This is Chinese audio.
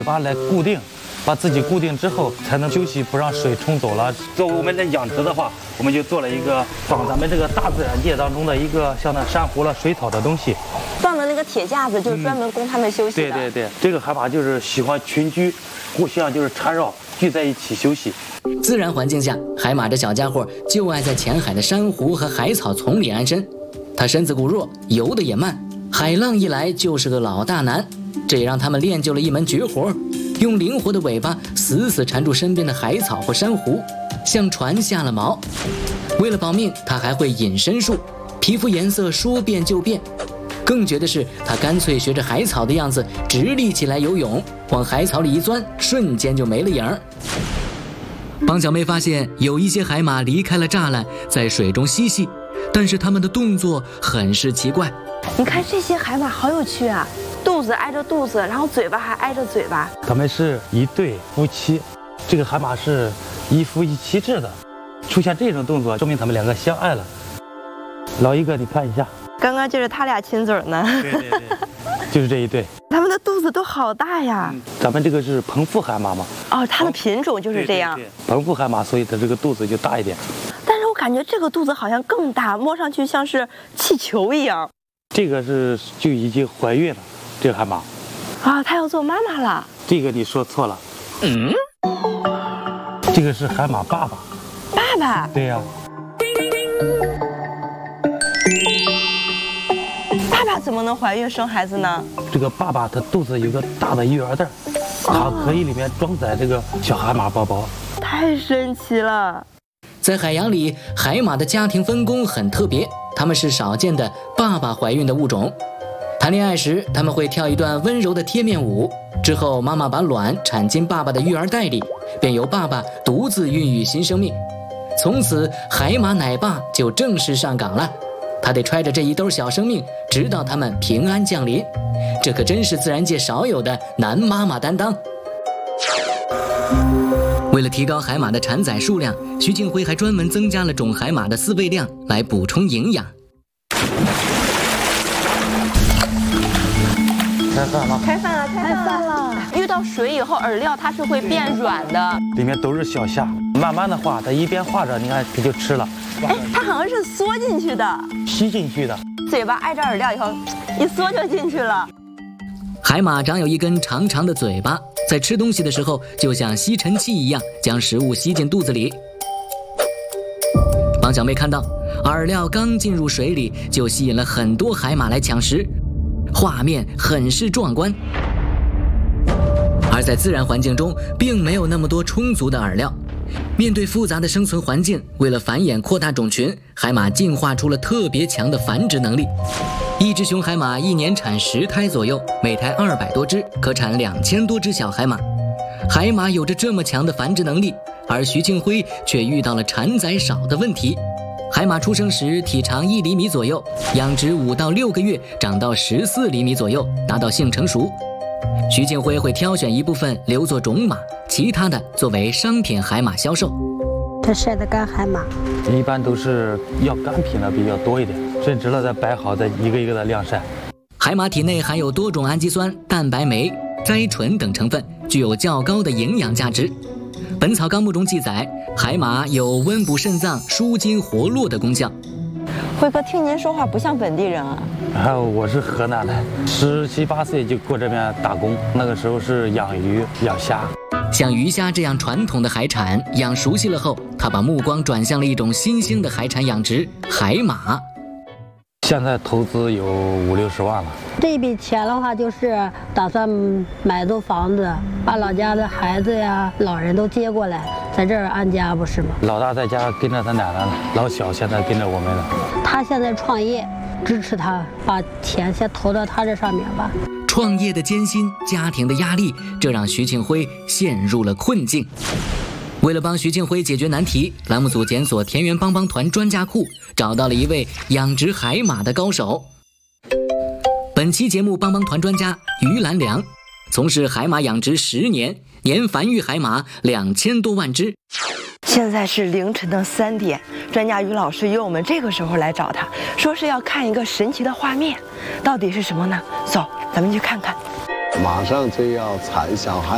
把来固定，把自己固定之后才能休息，不让水冲走了。做我们的养殖的话，我们就做了一个放咱们这个大自然界当中的一个像那珊瑚了、水草的东西。 放的那个铁架子就是专门供它们休息的。 对，这个海马就是喜欢群居，互相就是缠绕聚在一起休息。 自然环境下，海马这小家伙就爱在浅海的珊瑚和海草丛里安身。它身子骨弱，游得也慢，海浪一来就是个老大难。这也让他们练就了一门绝活，用灵活的尾巴死死缠住身边的海草或珊瑚，像船下了锚。为了保命，它还会隐身术，皮肤颜色说变就变。更绝的是，它干脆学着海草的样子直立起来游泳，往海草里一钻，瞬间就没了影儿。帮小妹发现有一些海马离开了栅栏，在水中嬉戏，但是它们的动作很是奇怪。 你看这些海马好有趣啊，肚子挨着肚子，然后嘴巴还挨着嘴巴。 他们是一对夫妻，这个海马是一夫一妻制的，出现这种动作，说明他们两个相爱了。老一个，你看一下， 刚刚就是他俩亲嘴呢。 对，就是这一对。 他们的肚子都好大呀。 咱们这个是彭腹海马嘛？ 哦，它的品种就是这样。 对，彭腹海马，所以它这个肚子就大一点。 但是我感觉这个肚子好像更大，摸上去像是气球一样。 这个就已经怀孕了，这个海马。 啊，它要做妈妈了。 这个你说错了。这个是海马爸爸。 爸爸？ 对呀。 爸爸怎么能怀孕生孩子呢？ 这个爸爸他肚子有个大的育儿袋，它可以里面装载这个小海马宝宝。 太神奇了。 在海洋里，海马的家庭分工很特别，它们是少见的爸爸怀孕的物种。谈恋爱时，他们会跳一段温柔的贴面舞，之后妈妈把卵产进爸爸的育儿袋里，便由爸爸独自孕育新生命。从此，海马奶爸就正式上岗了，他得揣着这一兜小生命，直到他们平安降临。这可真是自然界少有的男妈妈担当。为了提高海马的产崽数量，徐静辉还专门增加了种海马的饲喂量来补充营养。 开饭了！ 开饭了！开饭了！遇到水以后，饵料它是会变软的， 里面都是小虾，慢慢的化，它一边化着，你看它就吃了。 哎，它好像是缩进去的， 吸进去的。 嘴巴挨着饵料以后，一缩就进去了。 海马长有一根长长的嘴巴，在吃东西的时候，就像吸尘器一样，将食物吸进肚子里。帮小妹看到，饵料刚进入水里，就吸引了很多海马来抢食，画面很是壮观。而在自然环境中，并没有那么多充足的饵料。面对复杂的生存环境，为了繁衍扩大种群，海马进化出了特别强的繁殖能力。一只雄海马一年产10胎左右，每胎200多只，可产2000多只小海马。海马有着这么强的繁殖能力，而徐庆辉却遇到了产崽少的问题。海马出生时体长1厘米左右，养殖5到6个月长到14厘米左右，达到性成熟。徐庆辉会挑选一部分留作种马，其他的作为商品海马销售。 这晒的干海马， 一般都是要干品的比较多一点，伸直了再摆好，再一个一个的晾晒。 海马体内含有多种氨基酸、蛋白酶、甾醇等成分，具有较高的营养价值。《本草纲目》中记载，海马有温补肾脏、舒筋活络的功效。 辉哥，听您说话不像本地人啊。 我是河南的，17、18岁就过这边打工，那个时候是养鱼、养虾。 像鱼虾这样传统的海产养熟悉了后，他把目光转向了一种新兴的海产养殖——海马。 现在投资有50、60万了。 这笔钱的话，就是打算买栋房子，把老家的孩子呀、老人都接过来，在这儿安家，不是吗？ 老大在家跟着他奶奶了，老小现在跟着我们了。 他现在创业，支持他，把钱先投到他这上面吧。 创业的艰辛，家庭的压力，这让徐庆辉陷入了困境。为了帮徐庆辉解决难题，栏目组检索田园帮帮团专家库，找到了一位养殖海马的高手。本期节目帮帮团专家于兰良，从事海马养殖10年，年繁育海马2000多万只。 现在是凌晨的3点，专家于老师约我们这个时候来找他，说是要看一个神奇的画面，到底是什么呢？走，咱们去看看。 马上就要采小海